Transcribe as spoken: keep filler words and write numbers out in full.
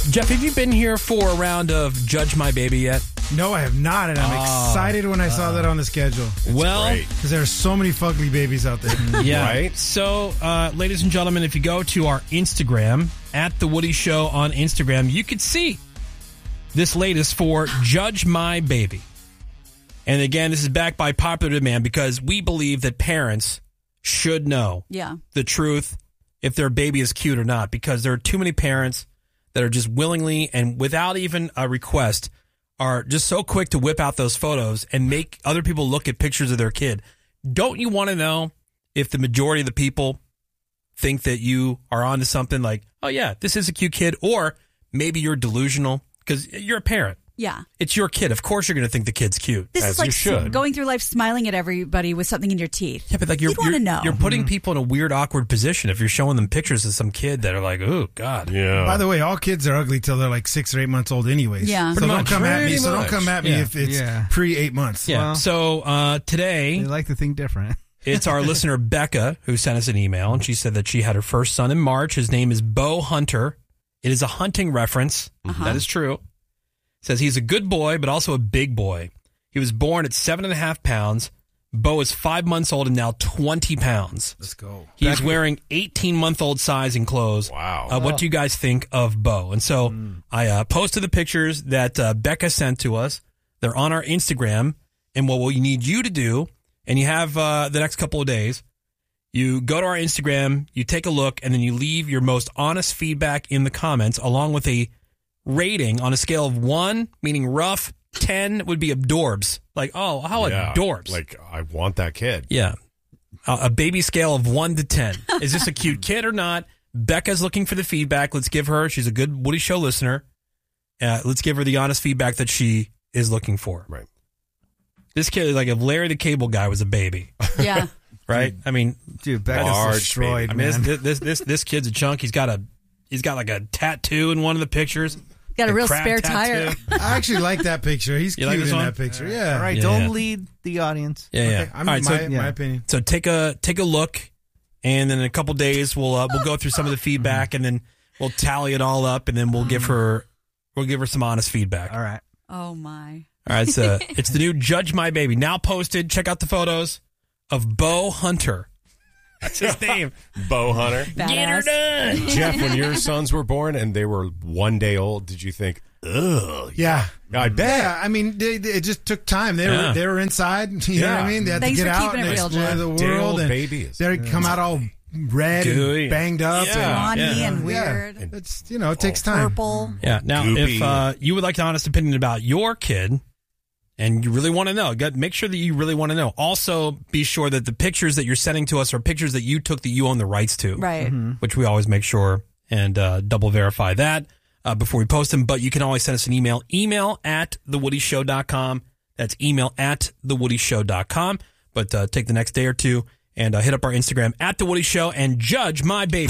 Jeff, have you been here for a round of Judge My Baby yet? No, I have not, and I'm Oh, excited when I saw that on the schedule. Well, because there are so many fugly babies out there. yeah. Right? So, uh, ladies and gentlemen, if you go to our Instagram, at The Woody Show on Instagram, you could see this latest for Judge My Baby. And again, this is backed by popular demand because we believe that parents should know Yeah. the truth if their baby is cute or not, because there are too many parents that are just willingly and without even a request are just so quick to whip out those photos and make other people look at pictures of their kid. Don't you want to know if the majority of the people think that you are onto something like, oh, yeah, this is a cute kid, or maybe you're delusional because you're a parent. Yeah. It's your kid. Of course you're going to think the kid's cute. This As is like you should. going through life smiling at everybody with something in your teeth. Yeah, but like you're You'd wanna you're, know. you're putting people in a weird, awkward position if you're showing them pictures of some kid that are like, oh, God. Yeah. By the way, all kids are ugly till they're like six or eight months old anyways. Yeah. So Pretty don't much. come at me. Pretty So don't much. come at me Yeah. if it's Yeah. pre eight months. Yeah. Well- so uh, today, They like to think different. it's our listener, Becca, who sent us an email, and she said that she had her first son in March. His name is Bo Hunter. It is a hunting reference. That is true. Says he's a good boy, but also a big boy. He was born at seven and a half pounds. Bo is five months old and now twenty pounds. Let's go. He's wearing eighteen-month-old sizing clothes. Wow. Uh, what do you guys think of Bo? And so I uh, posted the pictures that uh, Becca sent to us. They're on our Instagram. And what we need you to do, and you have uh, the next couple of days, you go to our Instagram, you take a look, and then you leave your most honest feedback in the comments, along with a rating on a scale of one, meaning rough, ten would be adorbs. Like, oh, how Yeah. adorbs. Like, I want that kid. Yeah. Uh, a baby scale of one to ten. Is this a cute kid or not? Becca's looking for the feedback. Let's give her, she's a good Woody Show listener. Uh, let's give her the honest feedback that she is looking for. Right. This kid is like if Larry the Cable Guy was a baby, Yeah. right? I mean, Dude, Becca's Large destroyed, I mean, man. this, this this this kid's a chunk. He's got a he's got like a tattoo in one of the pictures. Got a real crab spare tattoo. tire. I actually like that picture. He's You cute like this in one? that picture. Yeah. All right, Yeah, don't yeah. lead the audience. Yeah, yeah. Okay, I'm, All right, my, so my yeah. opinion. so take a take a look, and then in a couple days we'll uh, we'll go through some of the feedback, and then we'll tally it all up, and then we'll give her we'll give her some honest feedback. All right. Oh, my. All right, so it's the new Judge My Baby now posted. Check out the photos of Bo Hunter. That's his name. Bo Hunter. Badass. done. Jeff, when your sons were born and they were one day old, did you think, ugh? Yeah. I bet. Yeah, I mean, they, they- it just took time. They Yeah. were they were inside. You know Yeah. what I mean? They had Thanks to get for out keeping and it real, explore Jeff. the Day world. old And baby is- they come out all red Gooey. and banged up. Yeah. And, Scrawny yeah. and Yeah. weird. It's you know it takes time. Purple. Yeah. Now, Goopy. if uh, you would like an honest opinion about your kid, and you really want to know, get- make sure that you really want to know. Also, be sure that the pictures that you're sending to us are pictures that you took that you own the rights to. Right. Which we always make sure and uh, double verify that uh, before we post them. But you can always send us an email, email at the woody show dot com. That's email at the woody show dot com. But uh, take the next day or two and uh, hit up our Instagram at The Woody Show and judge my baby.